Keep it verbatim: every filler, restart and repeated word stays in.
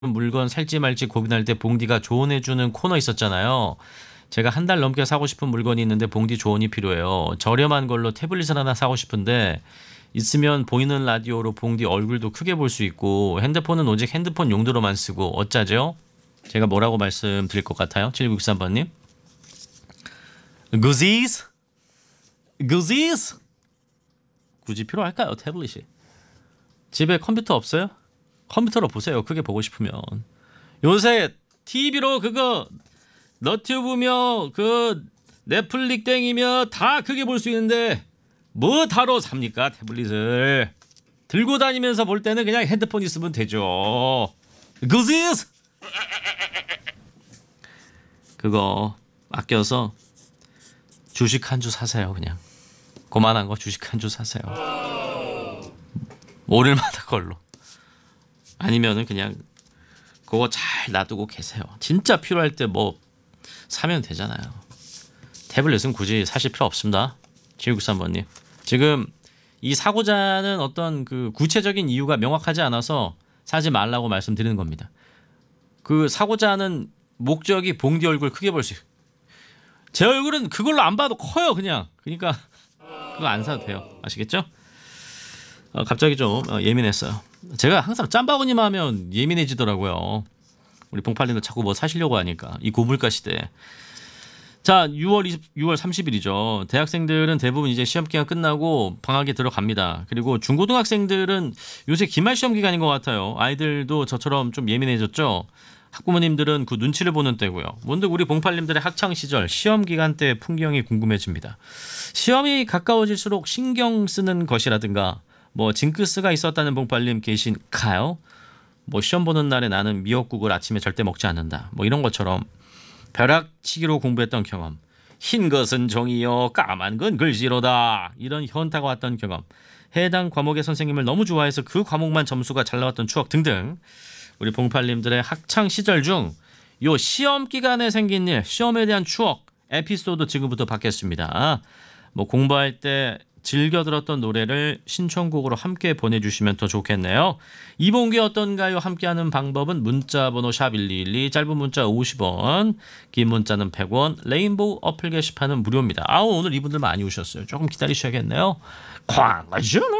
물건 살지 말지 고민할 때 봉디가 조언해주는 코너 있었잖아요. 제가 한 달 넘게 사고 싶은 물건이 있는데 봉디 조언이 필요해요. 저렴한 걸로 태블릿을 하나 사고 싶은데 있으면 보이는 라디오로 봉디 얼굴도 크게 볼 수 있고 핸드폰은 오직 핸드폰 용도로만 쓰고 어쩌죠? 제가 뭐라고 말씀드릴 것 같아요? 칠구육삼 번님. 구지스? 구지스? 굳이 필요할까요? 태블릿이. 집에 컴퓨터 없어요? 컴퓨터로 보세요. 크게 보고 싶으면. 요새 티비로 그거 너튜브며 그 넷플릭 땡이며 다 크게 볼 수 있는데 뭐 타로 삽니까? 태블릿을. 들고 다니면서 볼 때는 그냥 핸드폰 있으면 되죠. 그지스? 그거 아껴서 주식 한 주 사세요. 그냥 고만한 거 주식 한 주 사세요. 오늘마다 걸로. 아니면은 그냥 그거 잘 놔두고 계세요. 진짜 필요할 때 뭐 사면 되잖아요. 태블릿은 굳이 사실 필요 없습니다. 칠구육삼 번님. 지금 이 사고자는 어떤 그 구체적인 이유가 명확하지 않아서 사지 말라고 말씀드리는 겁니다. 그 사고자 하는 목적이 봉디 얼굴 크게 볼 수 있어요. 제 얼굴은 그걸로 안 봐도 커요. 그냥. 그러니까 그거 안 사도 돼요. 아시겠죠? 어, 갑자기 좀 어, 예민했어요. 제가 항상 짬바구니만 하면 예민해지더라고요. 우리 봉팔님도 자꾸 뭐 사시려고 하니까 이 고물가 시대에. 자, 유월 이십, 유월 삼십일이죠. 대학생들은 대부분 이제 시험 기간 끝나고 방학에 들어갑니다. 그리고 중고등학생들은 요새 기말 시험 기간인 것 같아요. 아이들도 저처럼 좀 예민해졌죠. 학부모님들은 그 눈치를 보는 때고요. 문득 우리 봉팔님들의 학창 시절 시험 기간 때 풍경이 궁금해집니다. 시험이 가까워질수록 신경 쓰는 것이라든가 뭐 징크스가 있었다는 봉팔님 계신가요? 뭐 시험 보는 날에 나는 미역국을 아침에 절대 먹지 않는다. 뭐 이런 것처럼 벼락치기로 공부했던 경험. 흰 것은 종이요 까만 건 글씨로다. 이런 현타가 왔던 경험. 해당 과목의 선생님을 너무 좋아해서 그 과목만 점수가 잘 나왔던 추억 등등. 우리 봉팔님들의 학창 시절 중 요 시험 기간에 생긴 일, 시험에 대한 추억, 에피소드 지금부터 받겠습니다. 뭐 공부할 때 즐겨 들었던 노래를 신청곡으로 함께 보내주시면 더 좋겠네요. 이번 게 어떤가요? 함께하는 방법은 문자번호 샵 일이일이, 짧은 문자 오십 원, 긴 문자는 백 원, 레인보우 어플 게시판은 무료입니다. 아우 오늘 이분들 많이 오셨어요. 조금 기다리셔야겠네요. 광고주는